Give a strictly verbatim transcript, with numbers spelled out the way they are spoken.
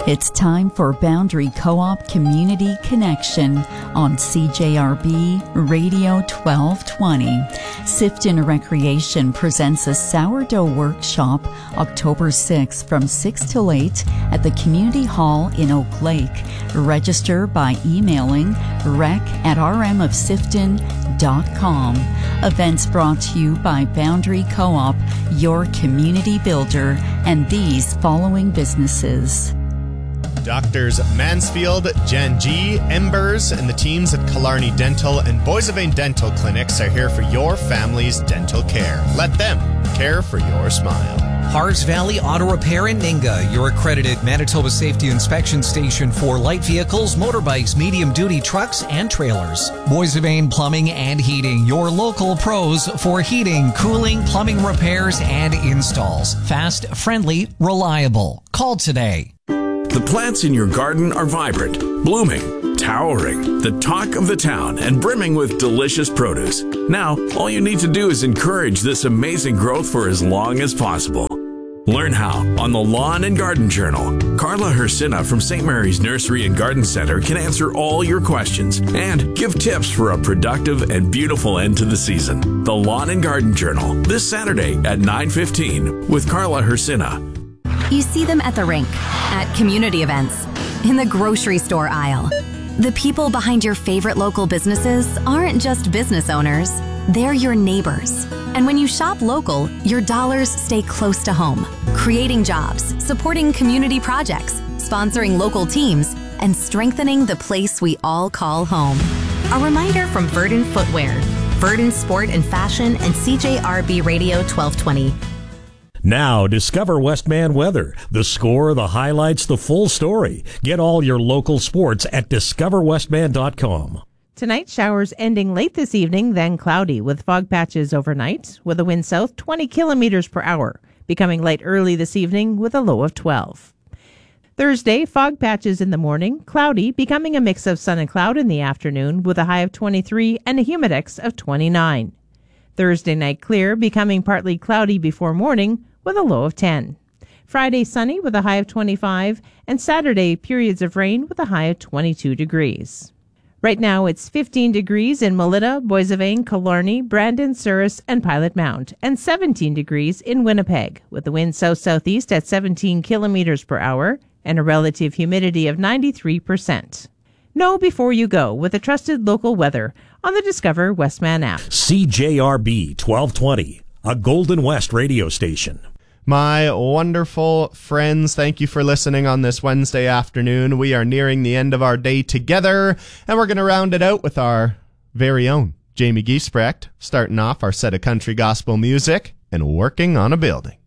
It's time for Boundary Co-op Community Connection on C J R B Radio twelve twenty. Sifton Recreation presents a sourdough workshop October sixth from six till eight at the Community Hall in Oak Lake. Register by emailing rec at r m of sifton dot com. Events brought to you by Boundary Co-op, your community builder, and these following businesses. Doctors Mansfield, Janji, Embers, and the teams at Killarney Dental and Boissevain Dental Clinics are here for your family's dental care. Let them care for your smile. Hars Valley Auto Repair in Ninga, your accredited Manitoba Safety Inspection Station for light vehicles, motorbikes, medium-duty trucks, and trailers. Boissevain Plumbing and Heating, your local pros for heating, cooling, plumbing repairs, and installs. Fast, friendly, reliable. Call today. The plants in your garden are vibrant, blooming, towering, the talk of the town, and brimming with delicious produce. Now, all you need to do is encourage this amazing growth for as long as possible. Learn how on the Lawn and Garden Journal. Carla Hersina from Saint Mary's Nursery and Garden Center can answer all your questions and give tips for a productive and beautiful end to the season. The Lawn and Garden Journal, this Saturday at nine fifteen with Carla Hersina. You see them at the rink, at community events, in the grocery store aisle. The people behind your favorite local businesses aren't just business owners, they're your neighbors. And when you shop local, your dollars stay close to home, creating jobs, supporting community projects, sponsoring local teams, and strengthening the place we all call home. A reminder from Verdon Footwear, Verdon Sport and Fashion, and C J R B Radio twelve twenty. Now, discover Westman Weather. The score, the highlights, the full story. Get all your local sports at discover westman dot com. Tonight, showers ending late this evening, then cloudy with fog patches overnight, with a wind south twenty kilometers per hour, becoming light early this evening with a low of twelve. Thursday, fog patches in the morning, cloudy, becoming a mix of sun and cloud in the afternoon with a high of twenty-three and a humidex of twenty-nine. Thursday night clear, becoming partly cloudy before morning, with a low of ten. Friday sunny with a high of twenty-five, and Saturday periods of rain with a high of twenty-two degrees. Right now it's fifteen degrees in Melita, Boissevain, Killarney, Brandon, Souris, and Pilot Mount, and seventeen degrees in Winnipeg, with the wind south-southeast at seventeen kilometers per hour and a relative humidity of ninety-three percent. Know before you go with a trusted local weather on the Discover Westman app. C J R B twelve twenty, a Golden West radio station. My wonderful friends, thank you for listening on this Wednesday afternoon. We are nearing the end of our day together, and we're going to round it out with our very own Jamie Giesbrecht, starting off our set of country gospel music and Working on a Building.